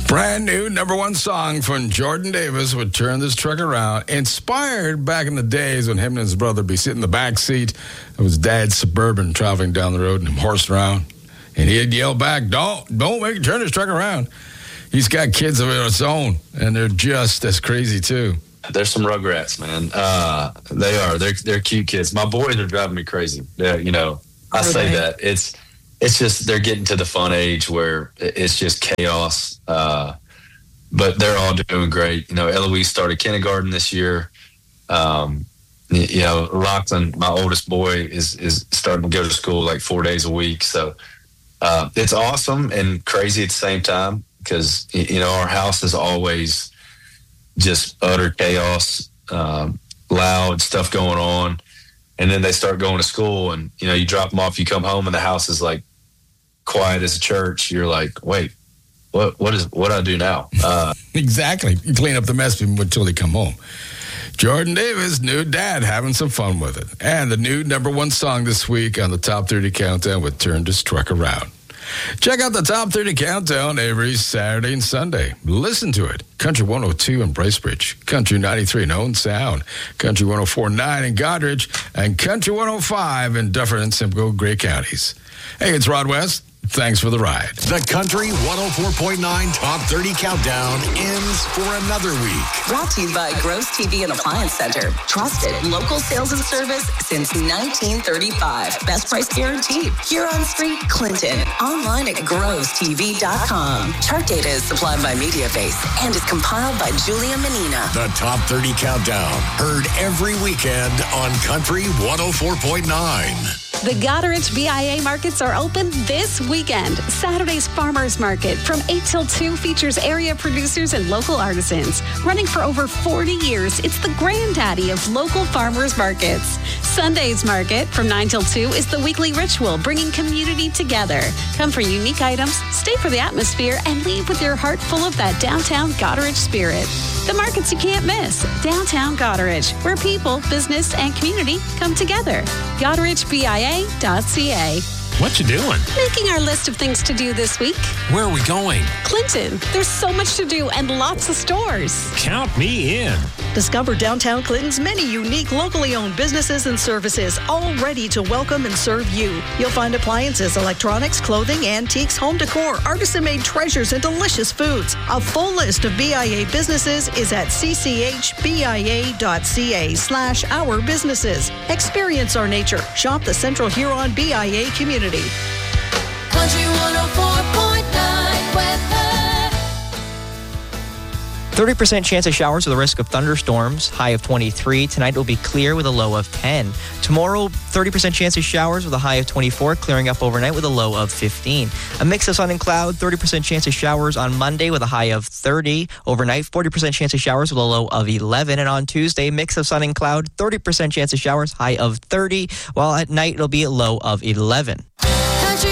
Brand new number one song from Jordan Davis would turn this truck around. Inspired back in the days when him and his brother would be sitting in the back seat of his dad's Suburban traveling down the road and him horsing around. And he'd yell back, don't make it turn this truck around. He's got kids of his own, and they're just as crazy, too. There's some Rugrats, man. They are. They're cute kids. My boys are driving me crazy. I say that. It's just they're getting to the fun age where it's just chaos. But they're all doing great. Eloise started kindergarten this year. Lachlan, my oldest boy, is starting to go to school like 4 days a week. So it's awesome and crazy at the same time because, our house is always just utter chaos, loud stuff going on. And then they start going to school and, you drop them off, you come home and the house is like quiet as a church. You're like, wait, what do I do now? Exactly. You clean up the mess until they come home. Jordan Davis, new dad, having some fun with it. And the new number one song this week on the Top 30 Countdown would turn this truck around. Check out the Top 30 Countdown every Saturday and Sunday. Listen to it. Country 102 in Bracebridge, Country 93 in Owen Sound, Country 104.9 in Goderich, and Country 105 in Dufferin and Simcoe, Gray counties. Hey, it's Rod West. Thanks for the ride. The Country 104.9 Top 30 Countdown ends for another week. Brought to you by Gross TV and Appliance Center. Trusted local sales and service since 1935. Best price guaranteed. Huron Street, Clinton. Online at grosstv.com. Chart data is supplied by Mediabase and is compiled by Julia Menina. The Top 30 Countdown. Heard every weekend on Country 104.9. The Goderich BIA markets are open this weekend. Saturday's Farmers Market from 8 till 2 features area producers and local artisans. Running for over 40 years, it's the granddaddy of local farmers markets. Sunday's market from 9 till 2 is the weekly ritual, bringing community together. Come for unique items, stay for the atmosphere, and leave with your heart full of that downtown Goderich spirit. The markets you can't miss. Downtown Goderich, where people, business, and community come together. GoderichBIA.ca. What you doing? Making our list of things to do this week. Where are we going? Clinton. There's so much to do and lots of stores. Count me in. Discover downtown Clinton's many unique locally owned businesses and services, all ready to welcome and serve you. You'll find appliances, electronics, clothing, antiques, home decor, artisan-made treasures, and delicious foods. A full list of BIA businesses is at cchbia.ca/our businesses. Experience our nature. Shop the Central Huron BIA community. Country 104.9 weather. 30% chance of showers with a risk of thunderstorms, high of 23. Tonight will be clear with a low of 10. Tomorrow, 30% chance of showers with a high of 24, clearing up overnight with a low of 15. A mix of sun and cloud, 30% chance of showers on Monday with a high of 30. Overnight, 40% chance of showers with a low of 11. And on Tuesday, mix of sun and cloud, 30% chance of showers, high of 30, while at night it'll be a low of 11.